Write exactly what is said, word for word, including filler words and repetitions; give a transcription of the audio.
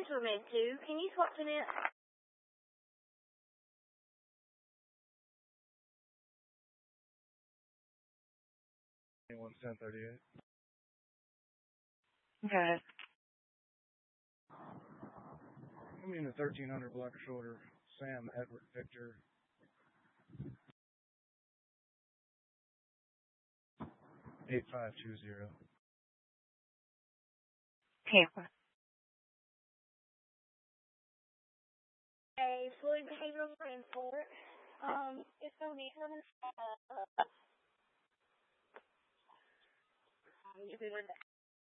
friends were meant to. Can you swap them in? One ten thirty eight. Okay. I mean the thirteen hundred block shorter. Sam Edward Victor. Eight five two zero. Okay. A fluid behavioral report. Um, it's gonna be coming. Uh, uh,